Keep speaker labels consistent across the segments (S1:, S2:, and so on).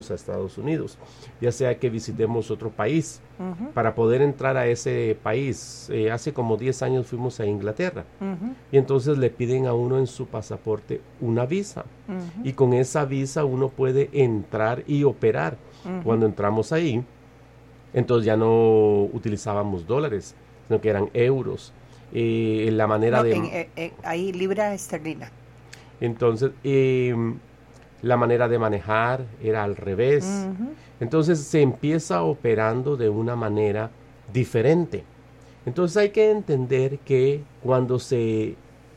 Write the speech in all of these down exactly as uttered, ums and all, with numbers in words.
S1: a Estados Unidos, ya sea que visitemos otro país. Uh-huh. Para poder entrar a ese país, eh, hace como diez años fuimos a Inglaterra, uh-huh. y entonces le piden a uno en su pasaporte una visa, uh-huh. y con esa visa uno puede entrar y operar. Uh-huh. Cuando entramos ahí, entonces ya no utilizábamos dólares, sino que eran euros. Eh, la manera
S2: no,
S1: de...
S2: En, en, en, ahí libra esterlina.
S1: Entonces, eh, la manera de manejar era al revés. Uh-huh. Entonces se empieza operando de una manera diferente. Entonces hay que entender que cuando se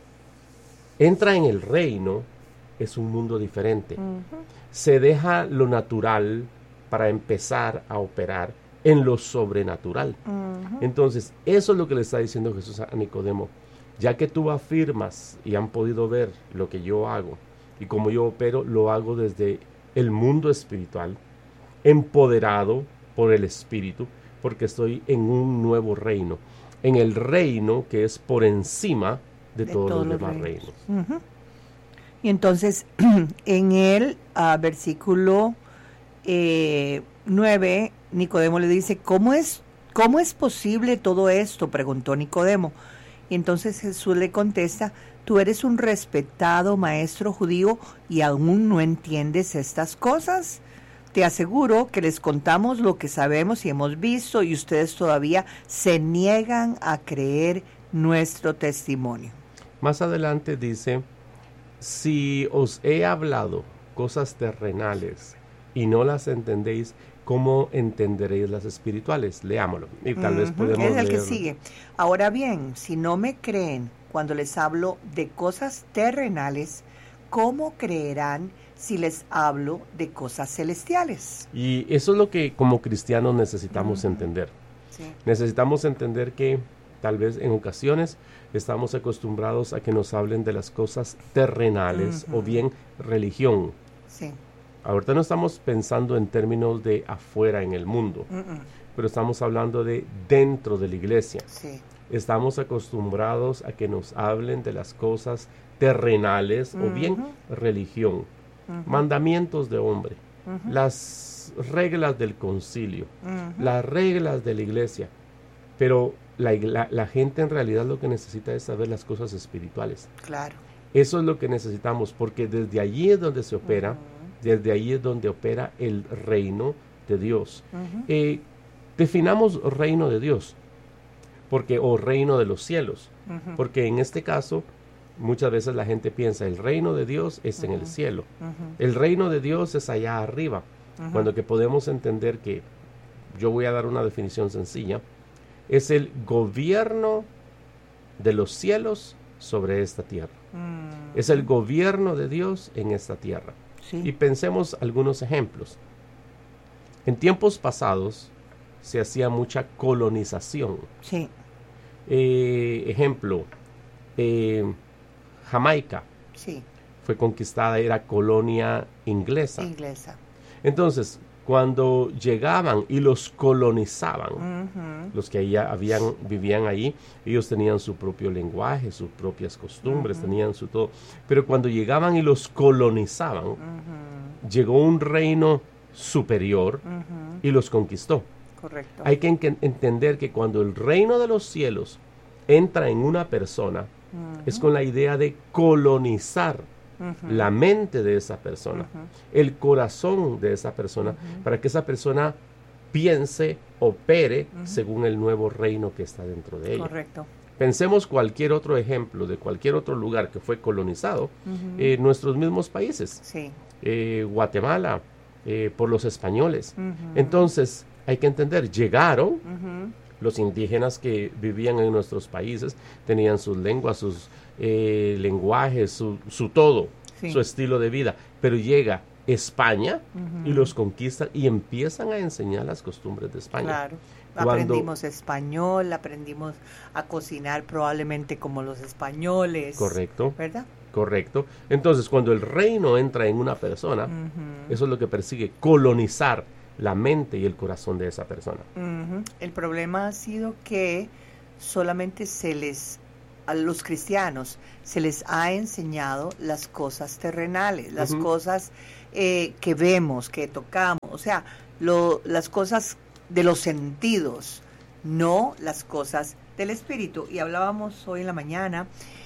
S1: entra en el reino, es un mundo diferente. Uh-huh. Se deja lo natural para empezar a operar en lo sobrenatural. Uh-huh. Entonces, eso es lo que le está diciendo Jesús a Nicodemo. Ya que tú afirmas y han podido ver lo que yo hago y como yo opero, lo hago desde el mundo espiritual, empoderado por el Espíritu, porque estoy en un nuevo reino, en el reino que es por encima de, de todos, todos los demás reinos. reinos.
S2: Uh-huh. Y entonces, en el uh, versículo eh, nueve, Nicodemo le dice, ¿cómo es, cómo es posible todo esto?, preguntó Nicodemo. Y entonces Jesús le contesta, tú eres un respetado maestro judío y aún no entiendes estas cosas. Te aseguro que les contamos lo que sabemos y hemos visto y ustedes todavía se niegan a creer nuestro testimonio.
S1: Más adelante dice, si os he hablado cosas terrenales y no las entendéis, ¿cómo entenderéis las espirituales? Leámoslo y tal uh-huh. vez podemos
S2: Es el
S1: leerlo.
S2: que sigue. Ahora bien, si no me creen cuando les hablo de cosas terrenales, ¿cómo creerán si les hablo de cosas celestiales?
S1: Y eso es lo que como cristianos necesitamos uh-huh. entender. Sí. Necesitamos entender que tal vez en ocasiones estamos acostumbrados a que nos hablen de las cosas terrenales uh-huh. o bien religión.
S2: Sí.
S1: Ahorita no estamos pensando en términos de afuera en el mundo, uh-uh. pero estamos hablando de dentro de la iglesia.
S2: Sí.
S1: Estamos acostumbrados a que nos hablen de las cosas terrenales uh-huh. o bien religión, uh-huh. mandamientos de hombre, uh-huh. las reglas del concilio, uh-huh. las reglas de la iglesia. Pero la, la, la gente en realidad lo que necesita es saber las cosas espirituales.
S2: Claro.
S1: Eso es lo que necesitamos, porque desde allí es donde se opera. Uh-huh. Desde ahí es donde opera el reino de Dios. Uh-huh. Eh, definamos reino de Dios, porque o reino de los cielos, uh-huh. porque en este caso muchas veces la gente piensa el reino de Dios es uh-huh. en el cielo, uh-huh. el reino de Dios es allá arriba, uh-huh. cuando que podemos entender que, yo voy a dar una definición sencilla, es el gobierno de los cielos sobre esta tierra, uh-huh. es el gobierno de Dios en esta tierra. Sí. Y pensemos algunos ejemplos. En tiempos pasados se hacía mucha colonización.
S2: Sí.
S1: Eh, ejemplo, eh, Jamaica
S2: sí.
S1: fue conquistada, era colonia inglesa.
S2: Inglesa.
S1: Entonces, cuando llegaban y los colonizaban, uh-huh. los que ahí habían, vivían ahí, ellos tenían su propio lenguaje, sus propias costumbres, uh-huh. tenían su todo. Pero cuando llegaban y los colonizaban, uh-huh. llegó un reino superior uh-huh. y los conquistó.
S2: Correcto.
S1: Hay que en- entender que cuando el reino de los cielos entra en una persona, uh-huh. es con la idea de colonizar Uh-huh. la mente de esa persona, uh-huh. el corazón de esa persona, uh-huh. para que esa persona piense, opere uh-huh. según el nuevo reino que está dentro de ella.
S2: Correcto.
S1: Pensemos cualquier otro ejemplo de cualquier otro lugar que fue colonizado, uh-huh. eh, nuestros mismos países,
S2: sí.
S1: eh, Guatemala, eh, por los españoles.
S2: Uh-huh.
S1: Entonces, hay que entender, llegaron
S2: uh-huh.
S1: los indígenas que vivían en nuestros países, tenían sus lenguas, sus eh, lenguajes, su, su todo, sí. su estilo de vida, pero llega España uh-huh. y los conquista y empiezan a enseñar las costumbres de España.
S2: Claro,
S1: Cuando,
S2: aprendimos español, aprendimos a cocinar probablemente como los españoles.
S1: Correcto.
S2: ¿Verdad?
S1: Correcto. Entonces, cuando el reino entra en una persona, uh-huh. eso es lo que persigue, colonizar la mente y el corazón de esa persona.
S2: Uh-huh. El problema ha sido que solamente se les, a los cristianos, se les ha enseñado las cosas terrenales, las uh-huh. cosas eh, que vemos, que tocamos, o sea, lo, las cosas de los sentidos, no las cosas del espíritu. Y hablábamos hoy en la mañana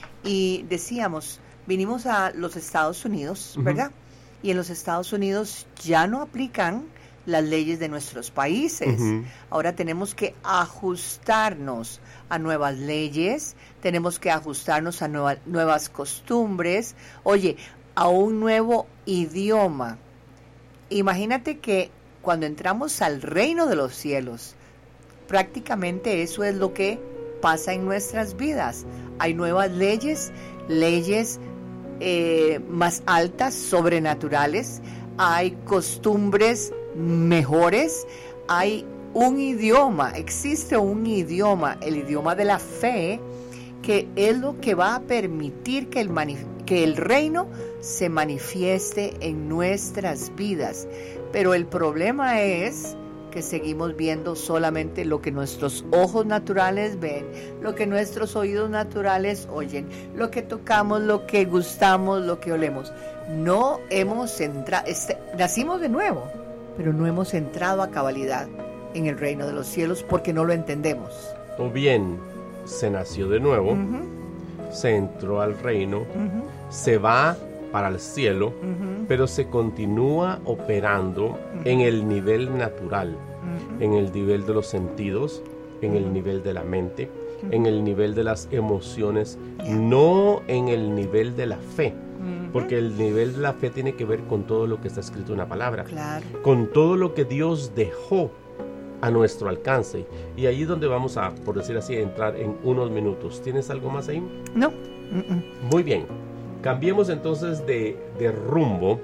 S2: y decíamos, vinimos a los Estados Unidos, ¿verdad? Uh-huh. Y en los Estados Unidos ya no aplican las leyes de nuestros países. Uh-huh. Ahora tenemos que ajustarnos a nuevas leyes, tenemos que ajustarnos a nueva, nuevas costumbres, oye, a un nuevo idioma. Imagínate que cuando entramos al reino de los cielos, prácticamente eso es lo que pasa en nuestras vidas. Hay nuevas leyes, leyes eh, más altas, sobrenaturales, hay costumbres mejores, hay un idioma, existe un idioma, el idioma de la fe, que es lo que va a permitir que el, manif- que el reino se manifieste en nuestras vidas. Pero el problema es que seguimos viendo solamente lo que nuestros ojos naturales ven, lo que nuestros oídos naturales oyen, lo que tocamos, lo que gustamos, lo que olemos. No hemos entrado, este, nacimos de nuevo, pero no hemos entrado a cabalidad en el reino de los cielos porque no lo entendemos.
S1: O bien se nació de nuevo, uh-huh. se entró al reino, uh-huh. se va para el cielo, uh-huh. pero se continúa operando uh-huh. en el nivel natural, uh-huh. en el nivel de los sentidos, en uh-huh. el nivel de la mente, uh-huh. en el nivel de las emociones, yeah. no en el nivel de la fe. Uh-huh. Porque el nivel de la fe tiene que ver con todo lo que está escrito en la palabra,
S2: claro.
S1: con todo lo que Dios dejó a nuestro alcance. Y ahí es donde vamos a, por decir así, entrar en unos minutos. ¿Tienes algo más ahí?
S2: No. Uh-uh.
S1: Muy bien. Cambiemos entonces de, de rumbo,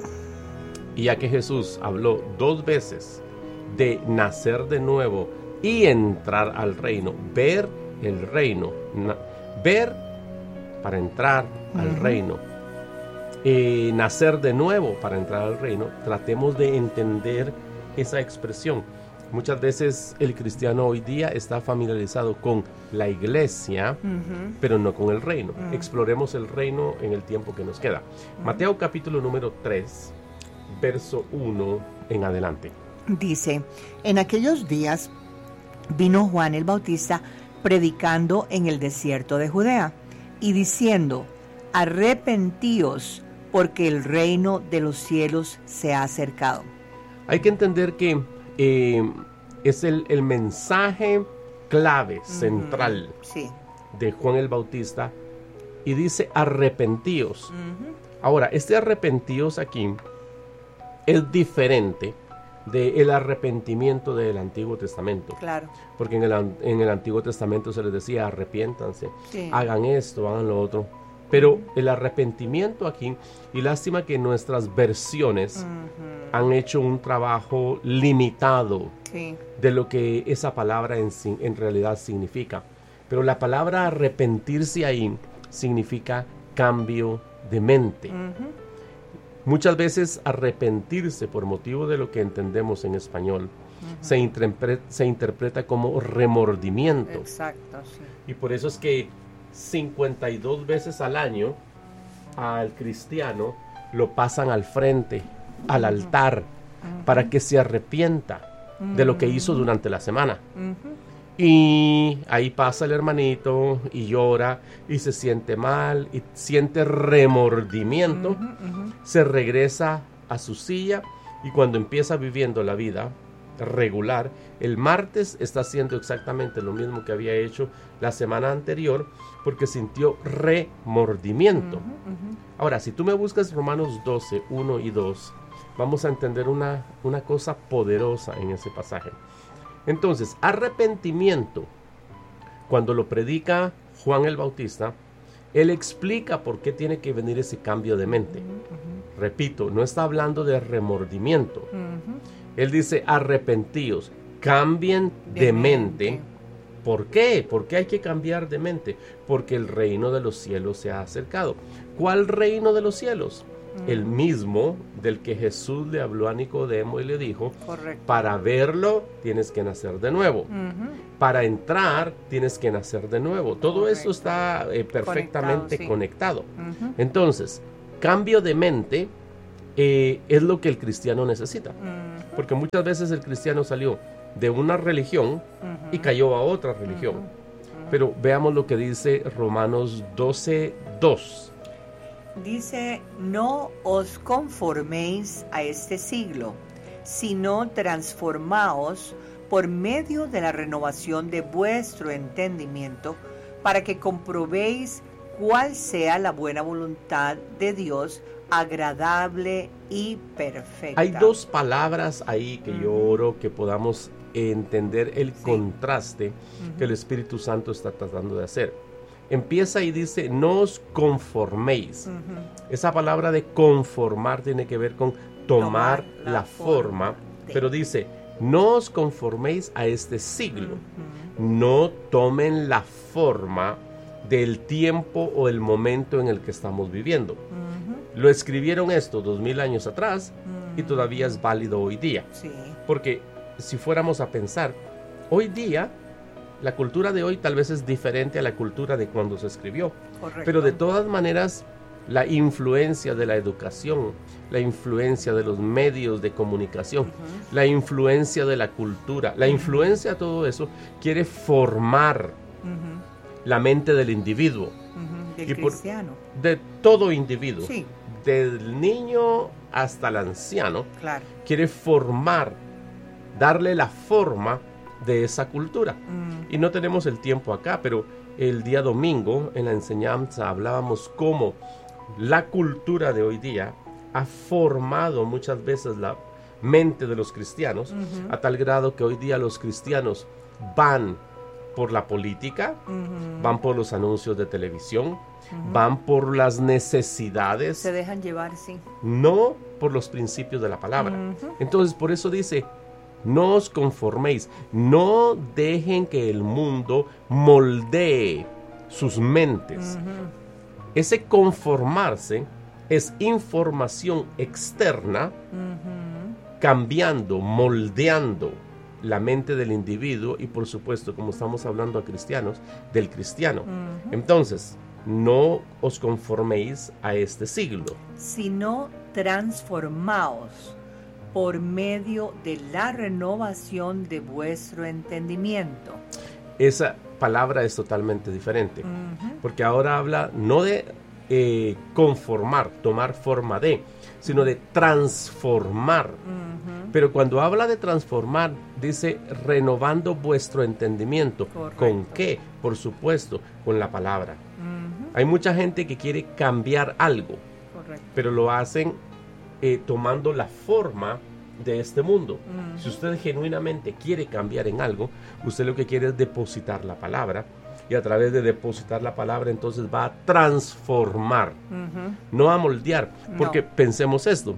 S1: y ya que Jesús habló dos veces de nacer de nuevo y entrar al reino, ver el reino, na, ver para entrar uh-huh. al reino, eh, nacer de nuevo para entrar al reino, tratemos de entender esa expresión. Muchas veces el cristiano hoy día está familiarizado con la iglesia, uh-huh. pero no con el reino. Uh-huh. Exploremos el reino en el tiempo que nos queda. Uh-huh. Mateo capítulo número tres, verso uno en adelante.
S2: Dice, en aquellos días vino Juan el Bautista predicando en el desierto de Judea y diciendo, arrepentíos porque el reino de los cielos se ha acercado.
S1: Hay que entender que Eh, es el, el mensaje clave, central
S2: uh-huh. sí.
S1: de Juan el Bautista, y dice arrepentíos.
S2: Uh-huh.
S1: Ahora, este arrepentíos aquí es diferente del arrepentimiento del Antiguo Testamento.
S2: Claro.
S1: Porque en el, en el Antiguo Testamento se les decía arrepiéntanse, sí. hagan esto, hagan lo otro. Pero el arrepentimiento aquí, y lástima que nuestras versiones uh-huh. han hecho un trabajo limitado sí. de lo que esa palabra en, en realidad significa. Pero la palabra arrepentirse ahí significa cambio de mente. Uh-huh. Muchas veces arrepentirse, por motivo de lo que entendemos en español, uh-huh. se, interpre- se interpreta como remordimiento.
S2: Exacto, sí.
S1: Y por eso es que cincuenta y dos veces al año al cristiano lo pasan al frente, al altar, uh-huh. para que se arrepienta uh-huh. de lo que hizo durante la semana. Uh-huh. Y ahí pasa el hermanito y llora y se siente mal y siente remordimiento, uh-huh. Uh-huh. se regresa a su silla, y cuando empieza viviendo la vida regular, el martes está haciendo exactamente lo mismo que había hecho la semana anterior, porque sintió remordimiento. Uh-huh, uh-huh. Ahora, si tú me buscas Romanos doce, uno y dos, vamos a entender una, una cosa poderosa en ese pasaje. Entonces, arrepentimiento, cuando lo predica Juan el Bautista, él explica por qué tiene que venir ese cambio de mente. Uh-huh. Repito, no está hablando de remordimiento. Uh-huh. Él dice, arrepentíos, cambien de, de mente. mente. ¿Por qué? ¿Por qué hay que cambiar de mente? Porque el reino de los cielos se ha acercado. ¿Cuál reino de los cielos? Uh-huh. El mismo del que Jesús le habló a Nicodemo y le dijo, correcto, para verlo tienes que nacer de nuevo. Uh-huh. Para entrar tienes que nacer de nuevo. Todo correcto. Eso está eh, perfectamente conectado. Sí. conectado. Uh-huh. Entonces, cambio de mente eh, es lo que el cristiano necesita.
S2: Ujú.
S1: Porque muchas veces el cristiano salió de una religión
S2: Ujú.
S1: y cayó a otra religión.
S2: Ujú.
S1: Pero veamos lo que dice Romanos doce, dos.
S2: Dice, no os conforméis a este siglo, sino transformaos por medio de la renovación de vuestro entendimiento, para que comprobéis cuál sea la buena voluntad de Dios, agradable y perfecta.
S1: Hay dos palabras ahí que yo oro que podamos entender el
S2: Sí.
S1: contraste
S2: Ujú.
S1: que el Espíritu Santo está tratando de hacer. Empieza y dice, no os conforméis.
S2: Ujú.
S1: Esa palabra de conformar tiene que ver con tomar,
S2: Tomar
S1: la,
S2: la
S1: forma,
S2: forma de.
S1: pero dice, no os conforméis a este siglo.
S2: Ujú.
S1: No tomen la forma del tiempo o el momento en el que estamos viviendo.
S2: Ujú.
S1: Lo escribieron esto dos mil años atrás y
S2: Ujú.
S1: todavía es válido hoy día.
S2: Sí.
S1: Porque si fuéramos a pensar, hoy día, la cultura de hoy tal vez es diferente a la cultura de cuando se escribió.
S2: Correcto.
S1: Pero de todas maneras, la influencia de la educación, la influencia de los medios de comunicación,
S2: Ujú.
S1: la influencia de la cultura, la influencia de todo eso quiere formar
S2: Ujú.
S1: la mente del individuo,
S2: Ujú. Del
S1: Y por-
S2: cristiano.
S1: de todo individuo,
S2: Sí,
S1: del niño hasta el anciano,
S2: claro.
S1: quiere formar, darle la forma de esa cultura.
S2: Mm.
S1: Y no tenemos el tiempo acá, pero el día domingo en la enseñanza hablábamos cómo la cultura de hoy día ha formado muchas veces la mente de los cristianos,
S2: Ujú.
S1: a tal grado que hoy día los cristianos van por la política,
S2: Ujú.
S1: van por los anuncios de televisión,
S2: Ujú.
S1: van por las necesidades,
S2: Se dejan llevar, sí.
S1: no por los principios de la palabra.
S2: Ujú.
S1: Entonces, por eso dice, no os conforméis, no dejen que el mundo moldee sus mentes.
S2: Ujú.
S1: Ese conformarse es información externa
S2: Ujú.
S1: cambiando, moldeando la mente del individuo y por supuesto, como estamos hablando a cristianos, del cristiano.
S2: Ujú.
S1: Entonces, no os conforméis a este siglo.
S2: Sino transformaos por medio de la renovación de vuestro entendimiento.
S1: Esa palabra es totalmente diferente,
S2: Ujú.
S1: porque ahora habla no de eh, conformar, tomar forma de, sino de transformar.
S2: Ujú.
S1: Pero cuando habla de transformar, dice renovando vuestro entendimiento.
S2: Correcto.
S1: ¿Con qué? Por supuesto, con la palabra.
S2: Ujú.
S1: Hay mucha gente que quiere cambiar algo,
S2: Correcto.
S1: pero lo hacen eh, tomando la forma de este mundo.
S2: Ujú.
S1: Si usted genuinamente quiere cambiar en algo, usted lo que quiere es depositar la palabra, y a través de depositar la palabra entonces va a transformar,
S2: Ujú.
S1: no a moldear, porque
S2: No.
S1: pensemos esto,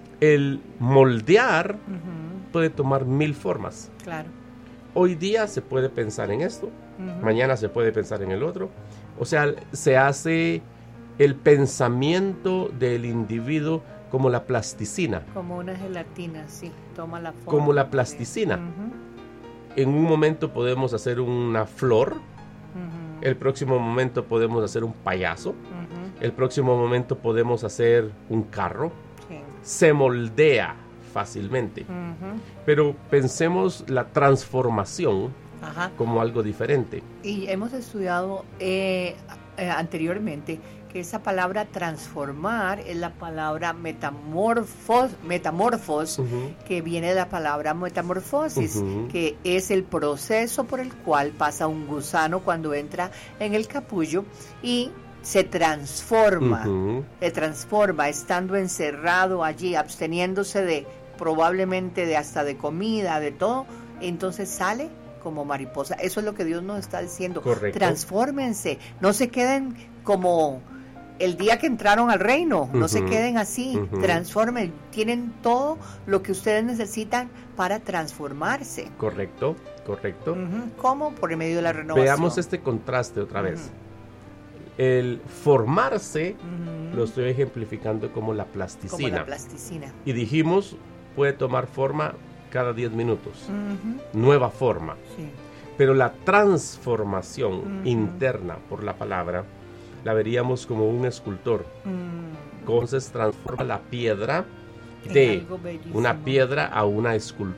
S1: el moldear
S2: Ujú.
S1: puede tomar mil formas.
S2: Claro.
S1: Hoy día se puede pensar en esto,
S2: Ujú.
S1: mañana se puede pensar en el otro, o sea, se hace el pensamiento del individuo como la plasticina.
S2: Como una gelatina, sí. Toma la forma.
S1: Como la
S2: de-
S1: plasticina.
S2: Ujú.
S1: En un momento podemos hacer una flor,
S2: Ujú.
S1: el próximo momento podemos hacer un payaso,
S2: Ujú.
S1: el próximo momento podemos hacer un carro.
S2: Sí.
S1: Se moldea fácilmente,
S2: Ujú.
S1: pero pensemos la transformación
S2: Ajá.
S1: como algo diferente.
S2: Y hemos estudiado eh, eh, anteriormente que esa palabra transformar es la palabra metamorfos, metamorfos,
S1: Ujú.
S2: que viene de la palabra metamorfosis,
S1: Ujú.
S2: que es el proceso por el cual pasa un gusano cuando entra en el capullo y se transforma,
S1: Ujú.
S2: se transforma estando encerrado allí, absteniéndose de probablemente de hasta de comida, de todo, entonces sale como mariposa. Eso es lo que Dios nos está diciendo.
S1: Correcto.
S2: Transfórmense, no se queden como el día que entraron al reino, no se
S1: Ujú.
S2: queden así,
S1: Ujú.
S2: transformen, tienen todo lo que ustedes necesitan para transformarse.
S1: Correcto, correcto.
S2: Ujú. ¿Cómo? Por el medio de la renovación.
S1: Veamos este contraste otra vez.
S2: Ujú.
S1: El formarse
S2: Ujú.
S1: lo estoy ejemplificando como la
S2: Como
S1: plasticina.
S2: la plasticina.
S1: Y dijimos, puede tomar forma cada diez minutos.
S2: Ujú.
S1: Nueva forma.
S2: Sí.
S1: Pero la transformación
S2: Ujú.
S1: interna por la palabra la veríamos como un escultor.
S2: Mm.
S1: Entonces transforma la piedra de una piedra a una escultura.